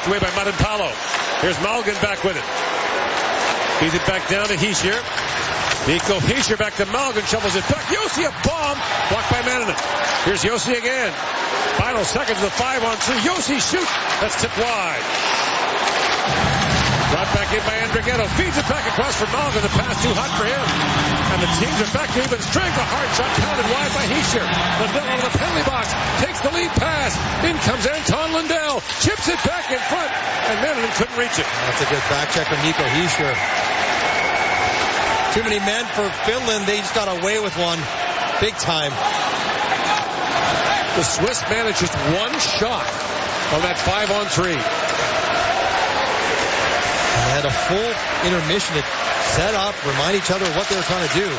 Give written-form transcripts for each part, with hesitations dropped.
Knocked away by Marinpalo. Here's Malgin back with it. Feeds it back down to Hischier. Nico Hischier back to Malgin. Shovels it back. Josi, a bomb. Blocked by Mannanen. Here's Josi again. Final seconds of the 5-on-3. Josi shoots. That's tipped wide. Brought back in by Andrighetto. Feeds it back across for Malgin. The pass too hot for him. And the teams are back to even strength. A hard shot pounded wide by Hischier. Lundell out of the penalty box. Takes the lead pass. In comes Anton Lundell. Chips it back in front. And Mannanen couldn't reach it. That's a good back check from Nico Hischier. Too many men for Finland. They just got away with one. Big time. The Swiss managed just one shot on that 5-on-3. They had a full intermission to set up, remind each other what they were trying to do.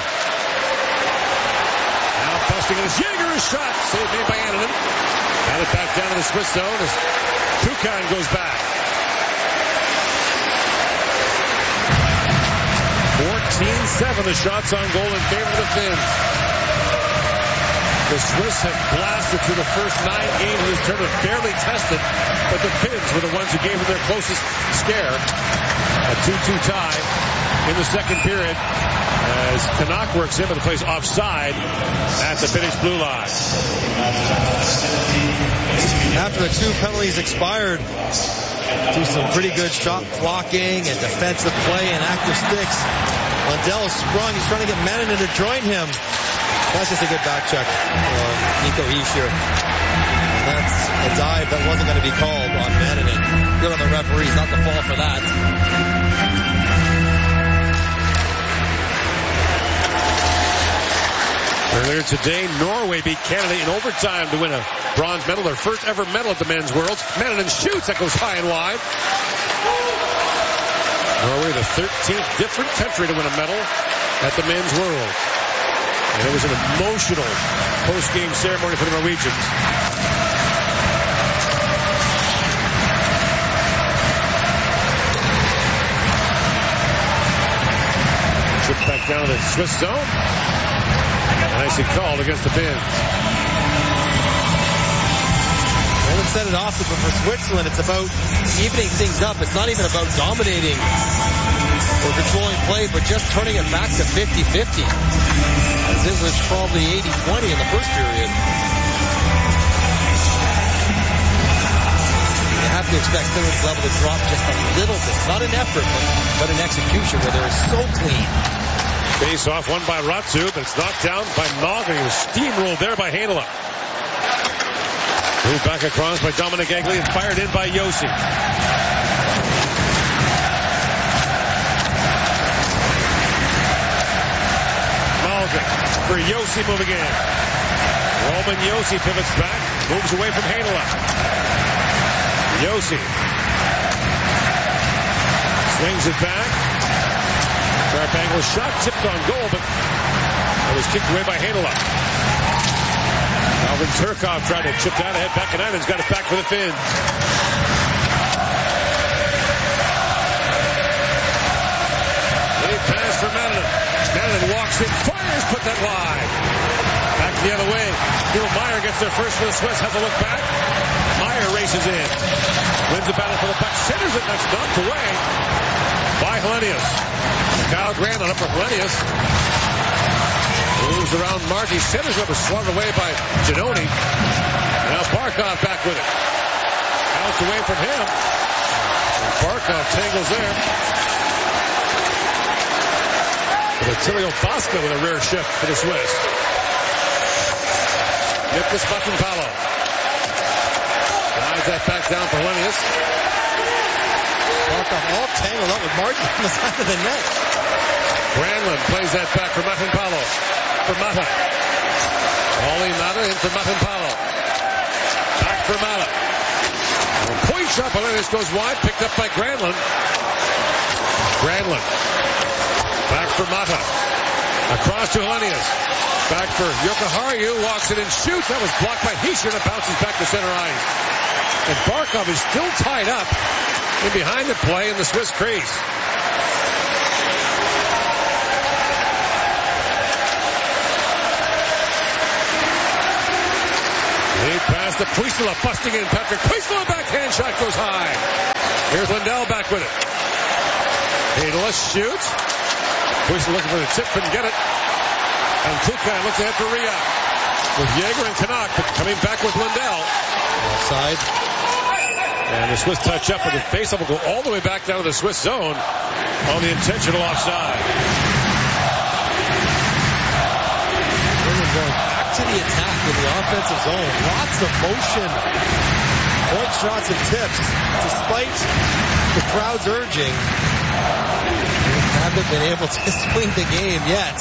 Now busting it is Jaeger's shot. Save made by Annunen. Got it back down to the Swiss zone as Kukan goes back. 14-7 the shots on goal in favor of the Finns. The Swiss have blasted through the first 9 games of this tournament, barely tested, but the Finns were the ones who gave them their closest scare. A 2-2 tie in the second period as Canuck works in, but the play's offside at the Finnish blue line. After the 2 penalties expired, do some pretty good shot blocking and defensive play and active sticks. Lundell sprung. He's trying to get Mannanen to join him. That's just a good back check for Nico Hischier. That's a dive that wasn't going to be called on Mannanen. Good on the referees not to fall for that. Earlier today, Norway beat Canada in overtime to win a bronze medal, their first ever medal at the men's worlds. Mannanen shoots. That goes high and wide. Norway, the 13th different country to win a medal at the men's world. And it was an emotional post-game ceremony for the Norwegians. Chip back down to the Swiss zone. Nicely called against the Finns. I haven't said it often, but for Switzerland, it's about evening things up. It's not even about dominating or controlling play, but just turning it back to 50-50. As it was probably 80-20 in the first period. You have to expect Finland's level to drop just a little bit. Not in effort, but in execution, where they're so clean. Face off won by Ratsu, but it's knocked down by Malgin. He was steamrolled there by Heinola. Moved back across by Dominic Egli and fired in by Josi. Malgin for Josi moving in. Roman Josi pivots back, moves away from Heinola. Josi swings it back. Sharp angle shot, tipped on goal, but it was kicked away by Heinola. Alvin Turkov tried to chip down ahead. Backanainen's got it back for the Finns. Lead pass for Mannanen. Mannanen walks in, fires, put that wide. Back the other way. Neil Meyer gets there first for the Swiss, has a look back. Meyer races in. Wins the battle for the puck, centers it, that's knocked away by Helenius. Kyle Granlund up for Helenius. Moves around Marty, centers up, is swung away by Giannone. Now Barkov back with it. Bounced away from him. And Barkov tangles there. But Attilio Bosca with a rare shift for the Swiss. Nicholas Marinpalo. Drives that back down for Helenius. Barkov all tangled up with Martin on the side of the net. Granlund plays that back for Marinpalo. For Mata. Olli Mata in for Marinpalo. Back for Mata. Point shot, Helenius goes wide, picked up by Granlund. Granlund. Back for Mata. Across to Helenius. Back for Jokiharju, walks it and shoots. That was blocked by Hischier and it bounces back to center ice. And Barkov is still tied up in behind the play in the Swiss crease. Lead pass to Puistola, busting in. Patrick Puistola, backhand shot goes high. Here's Lindell back with it. Heinola shoots. Push looking for the tip, couldn't get it. And Kukan looks ahead for Riyad. With Yeager and Canuck, but coming back with Lindell. Offside. And the Swiss touch up, but the faceoff will go all the way back down to the Swiss zone on the intentional offside. We're going back to the attack in the offensive zone. Lots of motion. Point shots and tips. Despite the crowd's urging, they haven't been able to swing the game yet.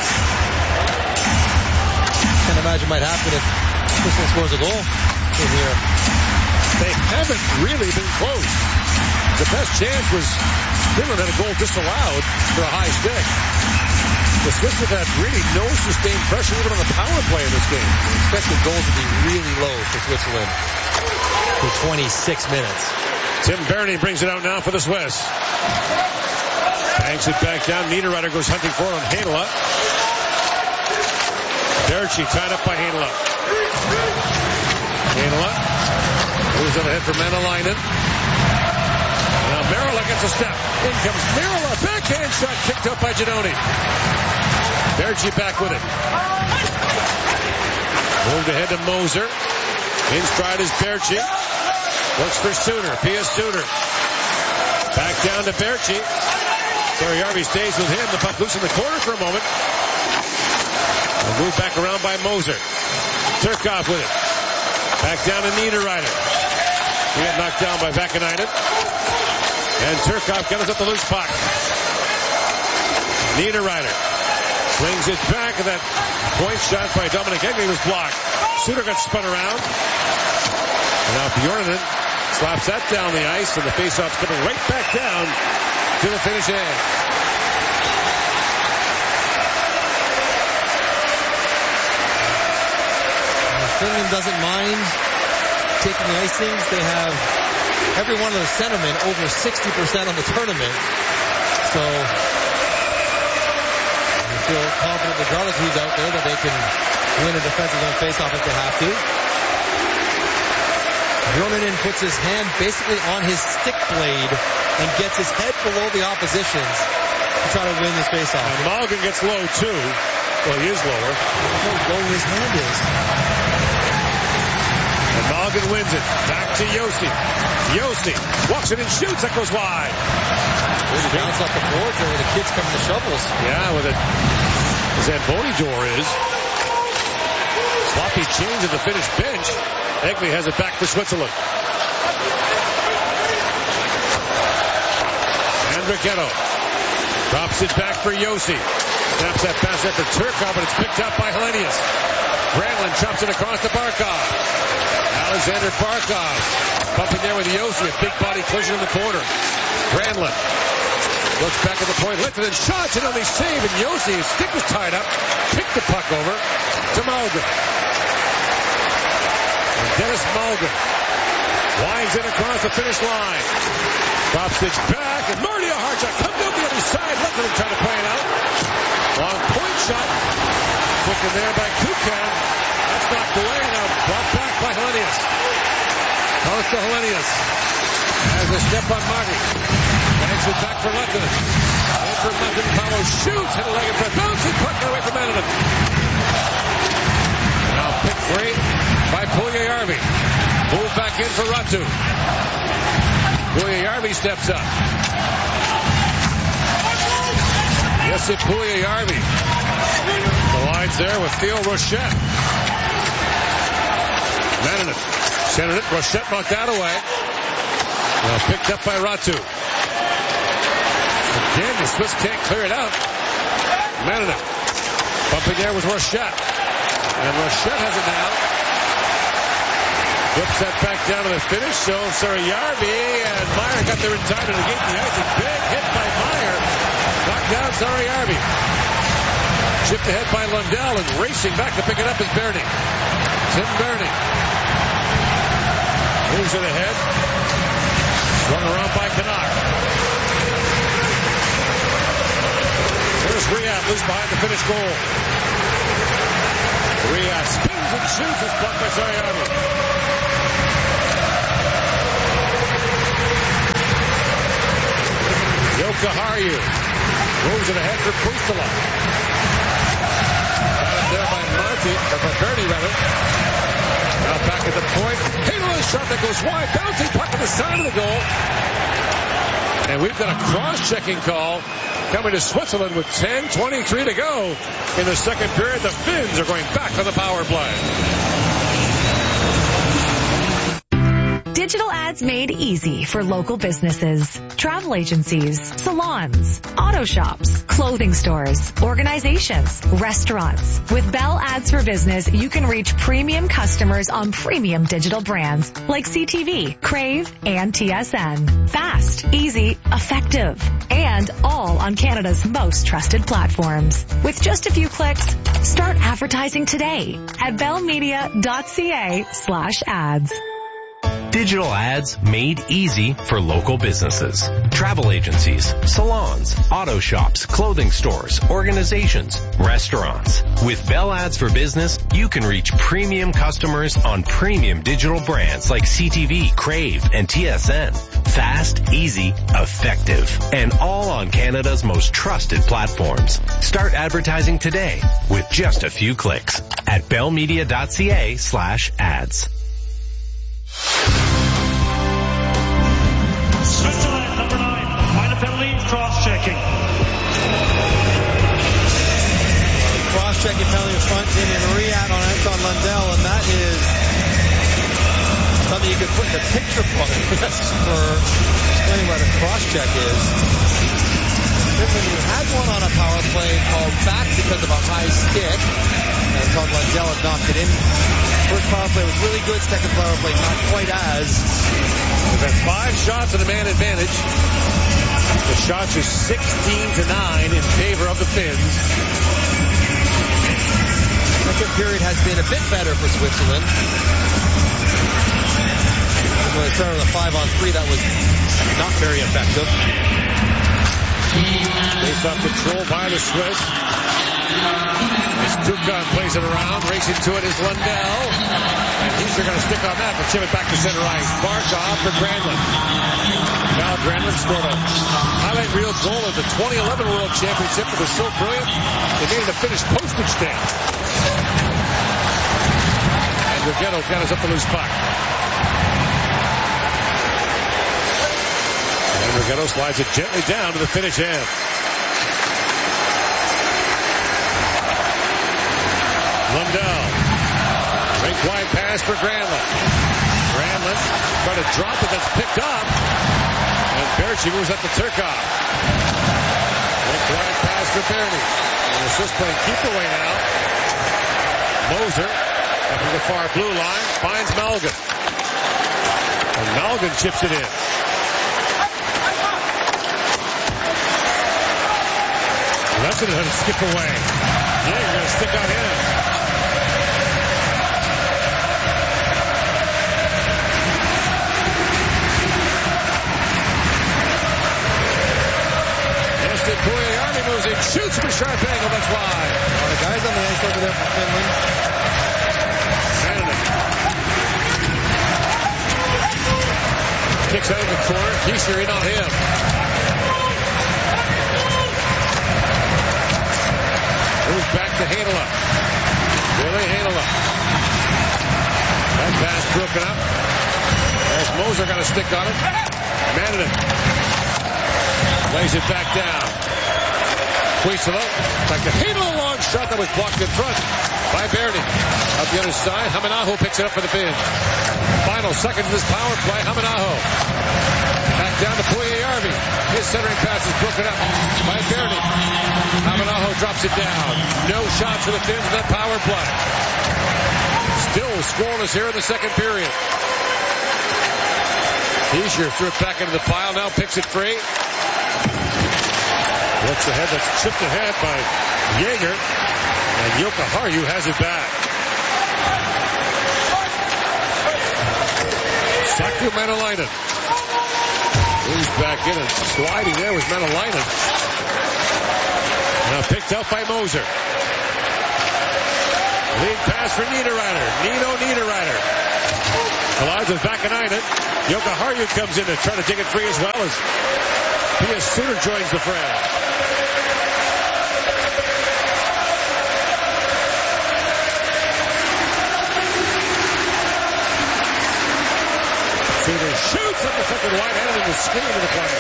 Can't imagine what might happen if Switzerland scores a goal in here. They haven't really been close. The best chance was Finland had a goal disallowed for a high stick. The Swiss have had really no sustained pressure even on the power play in this game. Expected goals to be really low for Switzerland for 26 minutes. Tim Berni brings it out now for the Swiss. Banks it back down. Niederreiter goes hunting for it on Heinola. Berchi tied up by Heinola. Heinola moves on ahead for Manalainen. Now Merrill gets a step. In comes Merrill. Backhand shot kicked up by Giannoni. Berchi back with it. Moved ahead to Moser. In stride is Berchi. Looks for Suter. Pia Suter. Back down to Berchi. Sariarvi stays with him. The puck loose in the corner for a moment. And moved back around by Moser. Turcoff with it. Back down to Niederreiter. He got knocked down by Vakanainen. And Turcoff gathers up the loose puck. Niederreiter swings it back, and that point shot by Dominic Egley was blocked. Suter got spun around. And now Bjornen slaps that down the ice, and the faceoff's coming right back down to the Finnish end. Finland doesn't mind taking the icings. They have every one of their centermen over 60% on the tournament. So I feel confident regardless who's out there that they can win a defensive zone faceoff if they have to. Bjornen puts his hand basically on his stick blade and gets his head below the opposition's to try to win this faceoff. And Malgin gets low too. Well, he is lower. How low his hand is. And Malgin wins it. Back to Josi. Josi walks it and shoots. That goes wide. There's a bounce off the boards there where the kids come to the shovels. Yeah, with it. Zamboni door is. Sloppy change at the Finnish bench. Egley has it back for Switzerland. Andrighetto drops it back for Josi. Snaps that pass there for Turcoff, but it's picked up by Helenius. Granlund chops it across to Barkov. Alexander Barkov pumping there with Josi. A big body collision in the corner. Granlund looks back at the point, lifted and shots, and only save. And Josi, his stick was tied up, kicked the puck over to Malgin. And Dennis Malgin winds it across the finish line. Drop stitch back, and Marty Harchuk comes out the other side. Lefton trying to play it out. Long point shot. Taken there by Kukan. That's knocked away. Now brought back by Helenius. Comes to Helenius. Has a step on Marty. Banks it back for Lefton. And for Lefton, Paolo shoots. Hit a leg in front. Bouncing puck away from Manneman. Now picked great by Puljujärvi. Move back in for Ratu. Puljujärvi steps up. Jesse Puljujärvi. The lines there with Theo Rochette. Mannanen centered it. Rochette knocked that away. Now picked up by Ratu. Again, the Swiss can't clear it out. Mannanen bumping there with Rochette. And Rochette has it now. Flips that back down to the finish. So Sariarvi and Meyer got there in time to negate the ice. A big hit by Meyer. Knocked down Sariarvi. Chipped ahead by Lundell and racing back to pick it up is Berni. Tim Berni. Moves it ahead. Swung around by Canuck. There's Riyad loose behind the Finnish goal. Riyad spins and shoots. It's blocked by Sariarvi. Jokiharju moves it ahead for Puistila. Got it there by Bernie rather. Now back at the point. Heinola shot that goes wide. Bouncing puck on the side of the goal. And we've got a cross-checking call coming to Switzerland with 10:23 to go in the second period. The Finns are going back on the power play. Digital ads made easy for local businesses, travel agencies, salons, auto shops, clothing stores, organizations, restaurants. With Bell Ads for Business, you can reach premium customers on premium digital brands like CTV, Crave, and TSN. Fast, easy, effective, and all on Canada's most trusted platforms. With just a few clicks, start advertising today at bellmedia.ca/ads. Digital ads made easy for local businesses, travel agencies, salons, auto shops, clothing stores, organizations, restaurants. With Bell Ads for Business, you can reach premium customers on premium digital brands like CTV, Crave, and TSN. Fast, easy, effective, and all on Canada's most trusted platforms. Start advertising today with just a few clicks at bellmedia.ca/ads. Switzerland, number 9. Minor penalty, cross-checking. Cross-checking penalty in front in and Riyadh on Anton Lundell, and that is something you could put in the picture book for explaining what a cross-check is. Finland had one on a power play called back because of a high stick. Anton Lundell had knocked it in. First power play was really good. Second power play not quite as. We've had 5 shots and a man advantage. The shots are 16-9 in favor of the Finns. Second period has been a bit better for Switzerland. When they started with a 5-on-3, that was not very effective. Face-off control by the Swiss. As Dukan plays it around, racing to it is Lundell. And he's going to stick on that, but chip it back to center ice. Barkov for Granlund. Now Granlund scored a highlight reel goal at the 2011 World Championship. It was so brilliant, they needed a finished postage stamp. And Rigetto gathers up the loose puck. And Rigetto slides it gently down to the Finnish end. Lundell. Great wide pass for Granlund. Granlund trying to drop it. That's picked up. And Berchi moves up to Turkov. Great wide pass for Bernie. And the Swiss playing keep away now. Moser up to the far blue line. Finds Malgin. And Malgin chips it in. Lesson is going to skip away. Yeah, you're going to stick on him. Army moves in, shoots from a sharp angle, that's wide. The guys on the ice over there for Finland. Shannon. Kicks out of the corner. Kieser in on him. Moves back to Heinola. Billy Heinola. That pass broken up. As Moser got a stick on it. Manning. Lays it back down. Puistila. Back to Heinola. Long shot that was blocked in front by Bernie. Up the other side. Hamanaho picks it up for the Finns. Final seconds of this power play. Hamanaho. Back down to Puljujärvi. His centering pass is broken up by Bernie. Hamanaho drops it down. No shots for the Finns in that power play. Still scoreless here in the second period. Kieser threw it back into the pile. Now picks it free. Looks ahead. That's chipped ahead by Jaeger. And Jokiharju has it back. Saku Manalainen. He's back in and sliding there was Manalainen. Now picked up by Moser. Lead pass for Niederreiter. Niederreiter. Collides with Vakanainen. Jokiharju comes in to try to take it free as well as Pia Suter joins the fray. Suter shoots up the second wide, and in the screen of the play.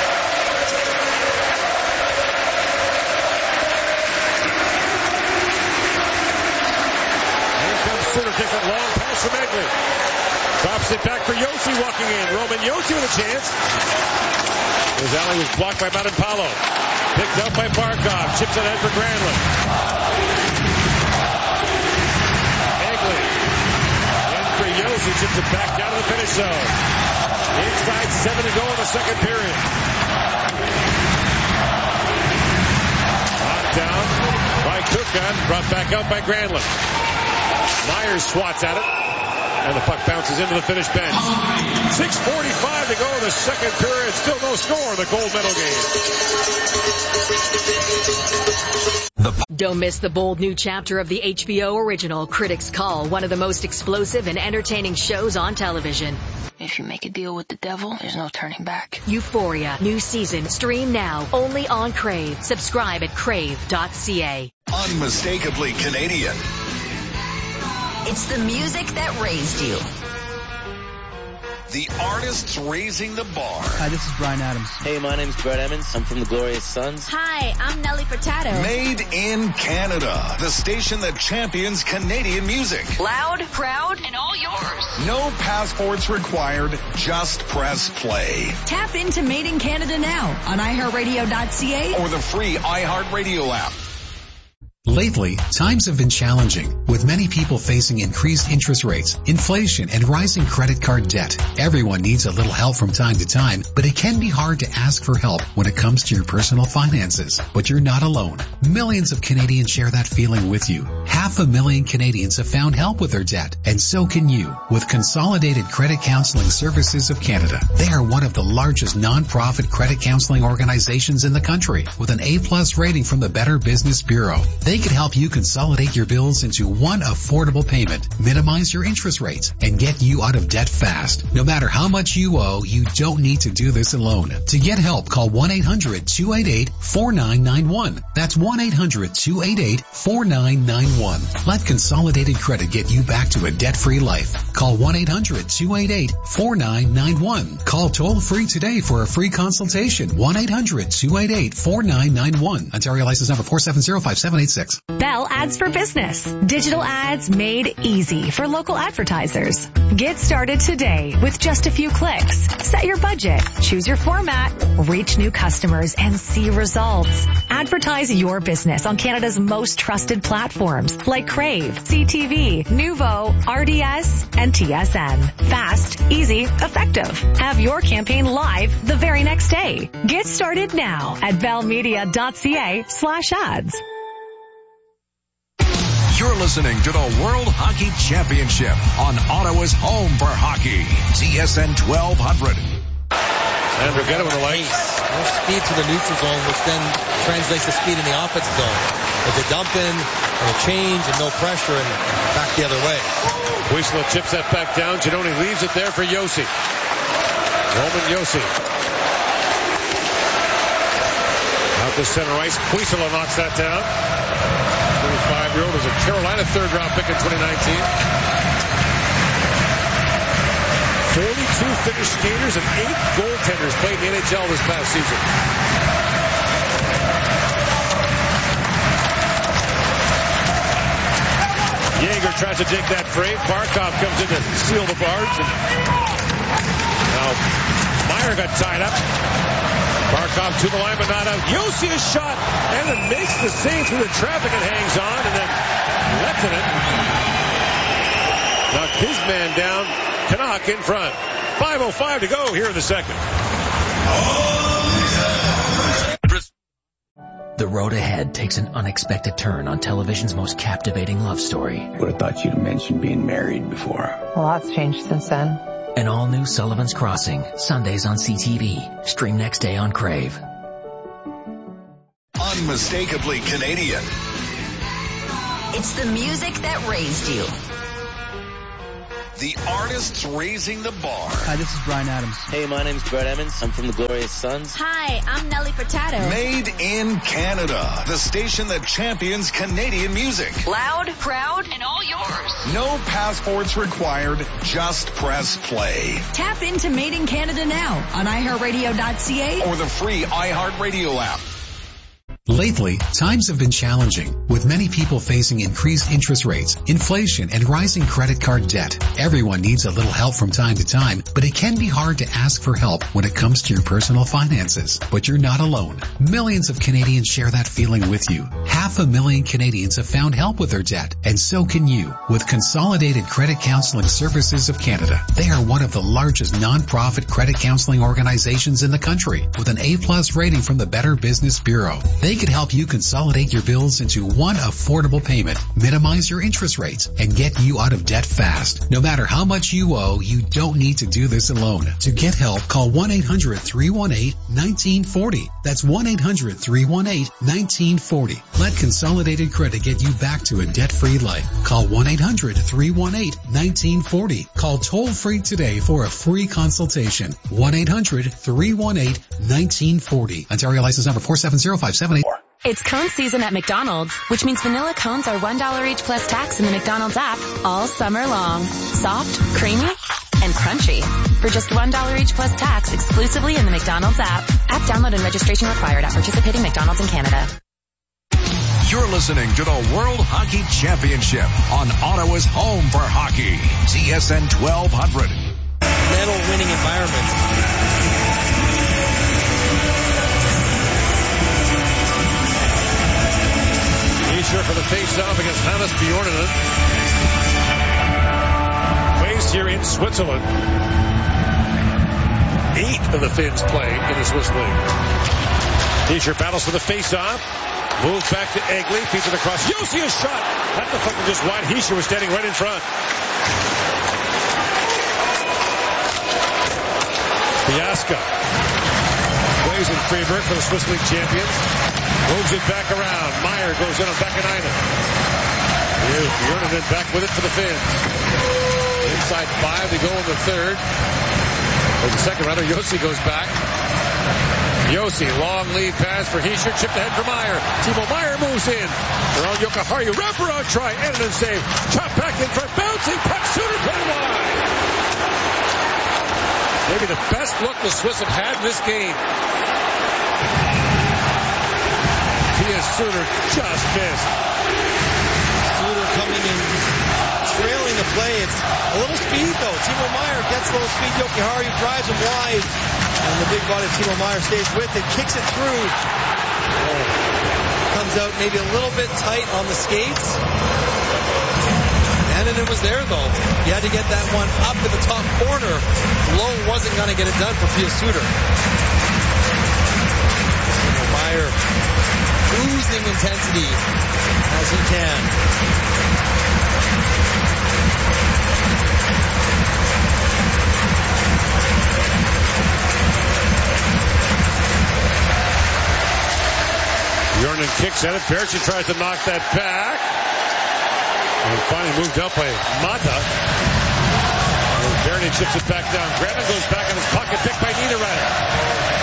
Here comes Suter, takes that long pass from Egley. Drops it back for Yossi walking in. Roman Yossi with a chance. His alley was blocked by Madanpalo. Picked up by Barkov. Chips it ahead for Granlund. Egley. In for Yossi. Chips it back down to the finish zone. Inside 7 to go in the second period. Knocked down by Kuka. Brought back out by Granlund. Myers swats at it. And the puck bounces into the Finnish bench. 6:45 to go in the second period. Still no score in the gold medal game. Don't miss the bold new chapter of the HBO original Critics Call, one of the most explosive and entertaining shows on television. If you make a deal with the devil, there's no turning back. Euphoria, new season, stream now, only on Crave. Subscribe at crave.ca. Unmistakably Canadian. It's the music that raised you. The artists raising the bar. Hi, this is Bryan Adams. Hey, my name's Brett Emmons. I'm from the Glorious Sons. Hi, I'm Nelly Furtado. Made in Canada. The station that champions Canadian music. Loud, proud, and all yours. No passports required. Just press play. Tap into Made in Canada now on iHeartRadio.ca or the free iHeartRadio app. Lately, times have been challenging, with many people facing increased interest rates, inflation, and rising credit card debt. Everyone needs a little help from time to time, but it can be hard to ask for help when it comes to your personal finances. But you're not alone. Millions of Canadians share that feeling with you. 500,000 Canadians have found help with their debt, and so can you, with Consolidated Credit Counseling Services of Canada. They are one of the largest non-profit credit counseling organizations in the country, with an A+ rating from the Better Business Bureau. They can help you consolidate your bills into one affordable payment, minimize your interest rates, and get you out of debt fast. No matter how much you owe, you don't need to do this alone. To get help, call 1-800-288-4991. That's 1-800-288-4991. Let Consolidated Credit get you back to a debt-free life. Call 1-800-288-4991. Call toll-free today for a free consultation. 1-800-288-4991. Ontario license number 4705786. Bell Ads for Business. Digital ads made easy for local advertisers. Get started today with just a few clicks. Set your budget, choose your format, reach new customers, and see results. Advertise your business on Canada's most trusted platforms like Crave, CTV, Nuvo, RDS, and TSN. Fast, easy, effective. Have your campaign live the very next day. Get started now at bellmedia.ca/ads. You're listening to the World Hockey Championship on Ottawa's home for hockey, TSN 1200. Andrew Gedda with the lights. More speed to the neutral zone, which then translates to speed in the offensive zone. As a dump in and a change and no pressure and back the other way. Huisla chips that back down. Giannoni leaves it there for Yossi. Roman Yossi. Out to center ice. Huisla knocks that down. 25-year-old is a Carolina third-round pick in 2019. 42 Finnish skaters and 8 goaltenders played in the NHL this past season. Jaeger tries to dig that frame. Barkov comes in to seal the barge. And now Meyer got tied up. Barkov to the line, but not out. Yossi a shot, and it makes the save through the traffic and hangs on, and then Lehtonen knocked his man down. Canuck in front. 5:05 to go here in the second. The road ahead takes an unexpected turn on television's most captivating love story. Would have thought you'd mentioned being married before. A lot's changed since then. An all-new Sullivan's Crossing, Sundays on CTV. Stream next day on Crave. Unmistakably Canadian. It's the music that raised you. The artists raising the bar. Hi, this is Bryan Adams. Hey, my name's Brett Emmons. I'm from the Glorious Sons. Hi, I'm Nelly Furtado. Made in Canada. The station that champions Canadian music. Loud, proud, and all yours. No passports required. Just press play. Tap into Made in Canada now on iHeartRadio.ca or the free iHeartRadio app. Lately, times have been challenging, with many people facing increased interest rates, inflation, and rising credit card debt. Everyone needs a little help from time to time, but it can be hard to ask for help when it comes to your personal finances. But you're not alone. Millions of Canadians share that feeling with you. 500,000 Canadians have found help with their debt, and so can you, with Consolidated Credit Counseling Services of Canada. They are one of the largest non-profit credit counseling organizations in the country, with an A+ rating from the Better Business Bureau. They could help you consolidate your bills into one affordable payment, minimize your interest rates, and get you out of debt fast. No matter how much you owe, you don't need to do this alone. To get help, call 1-800-318-1940. That's 1-800-318-1940. Let Consolidated Credit get you back to a debt-free life. Call 1-800-318-1940. Call toll-free today for a free consultation. 1-800-318-1940. Ontario license number 470578. It's cone season at McDonald's, which means vanilla cones are $1 each plus tax in the McDonald's app all summer long. Soft, creamy, and crunchy. For just $1 each plus tax exclusively in the McDonald's app. App download and registration required at participating McDonald's in Canada. You're listening to the World Hockey Championship on Ottawa's home for hockey. TSN 1200. Medal-winning environment. Hischier for the face-off against Hannes Bjorninen. Plays here in Switzerland. 8 of the Finns play in the Swiss League. Hischier battles for the face-off. Moves back to Egli. Feeds it across. Josi, a shot. That deflected just wide. Hischier was standing right in front. Biasca. Plays in Freiburg for the Swiss League champions. Moves it back around. Meyer goes in on Vakanainen. Here's Bjorninen back with it for the Finns. Inside 5, they go in the third. Or the second, rather. Josi goes back. Josi, long lead pass for Hischier. Chipped ahead for Meyer. Timo Meyer moves in. Around Jokiharju. Wraparound try. Annunen save. Chop back in front. Bouncing puck. Suter put it wide. Maybe the best look the Swiss have had in this game. Suter just missed. Suter coming in, trailing the play. It's a little speed though. Timo Meyer gets a little speed. Jokiharju drives him wide. And the big body of Timo Meyer stays with it, kicks it through. Comes out maybe a little bit tight on the skates. Annunen was there though. He had to get that one up to the top corner. Lowe wasn't going to get it done for Pius Suter. Timo Meyer oozing intensity as he can. Bjorninen kicks at it. Berchi tries to knock that back. And finally moved up by Mata. Berni chips it back down. Granlund goes back in his pocket, picked by Niederreiter.